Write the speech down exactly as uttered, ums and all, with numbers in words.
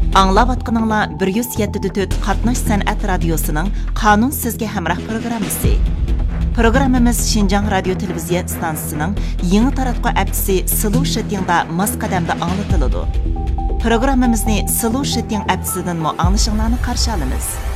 Аңлаватқаныңла bir yuz yetti nöqta to'rt Qatnash San'at Radiosu'nun Qanun Sizge Hamrah programmasi. Programmamiz Şinjan Radio Televiziya stansiyasining yangi taratquv aptisi Slow Shittingda mos qadamda anglatiladi. Programmamizni Slow Shitting aptisidan mo anglashingizni qarshi olamiz.